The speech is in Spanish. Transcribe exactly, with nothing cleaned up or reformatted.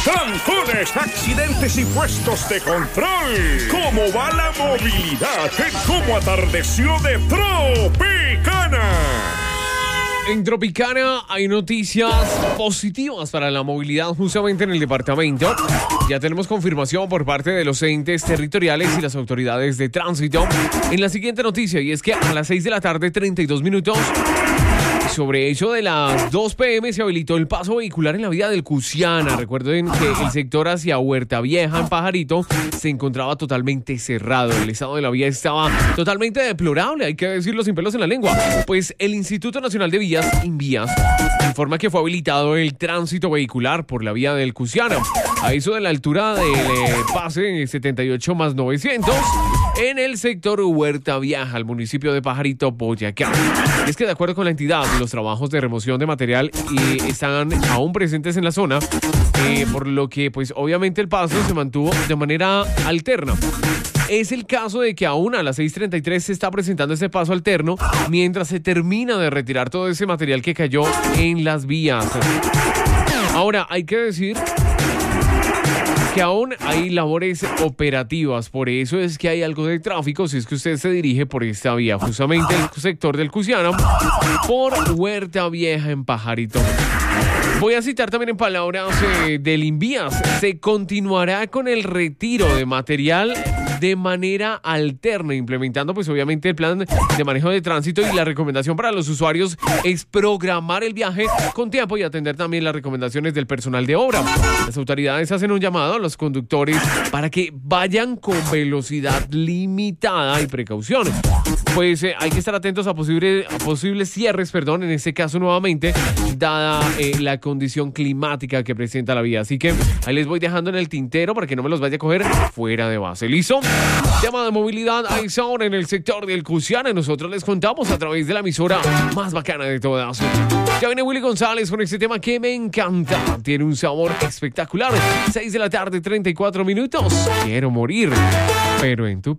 trancones, accidentes y puestos de control. ¿Cómo va la movilidad en cómo atardeció de Tropicana? En Tropicana hay noticias positivas para la movilidad justamente en el departamento. Ya tenemos confirmación por parte de los entes territoriales y las autoridades de tránsito en la siguiente noticia, y es que a las seis de la tarde, treinta y dos minutos, sobre eso de las dos pe eme, se habilitó el paso vehicular en la vía del Cusiana. Recuerden que el sector hacia Huerta Vieja, en Pajarito, se encontraba totalmente cerrado. El estado de la vía estaba totalmente deplorable, hay que decirlo sin pelos en la lengua. Pues el Instituto Nacional de Vías, INVÍAS, informa que fue habilitado el tránsito vehicular por la vía del Cusiana, a eso de la altura del eh, pase setenta y ocho más novecientos, en el sector Huerta Vieja, al municipio de Pajarito, Boyacá. Es que de acuerdo con la entidad, los trabajos de remoción de material eh, están aún presentes en la zona, eh, por lo que pues obviamente el paso se mantuvo de manera alterna. Es el caso de que aún a las seis treinta y tres se está presentando ese paso alterno mientras se termina de retirar todo ese material que cayó en las vías. Ahora, hay que decir que aún hay labores operativas, por eso es que hay algo de tráfico si es que usted se dirige por esta vía, justamente el sector del Cusiana, por Huerta Vieja en Pajarito. Voy a citar también en palabras eh, del INVÍAS: se continuará con el retiro de material de manera alterna, implementando pues obviamente el plan de manejo de tránsito, y la recomendación para los usuarios es programar el viaje con tiempo y atender también las recomendaciones del personal de obra. Las autoridades hacen un llamado a los conductores para que vayan con velocidad limitada y precauciones. Pues eh, hay que estar atentos a, posible, a posibles cierres, perdón, en este caso nuevamente, dada eh, la condición climática que presenta la vía. Así que ahí les voy dejando en el tintero para que no me los vaya a coger fuera de base. ¿Listo? Tema de movilidad a esa hora en el sector del Cusiana. Nosotros les contamos a través de la emisora más bacana de todas. Ya viene Willy González con este tema que me encanta. Tiene un sabor espectacular. seis de la tarde, treinta y cuatro minutos. Quiero morir, pero en tu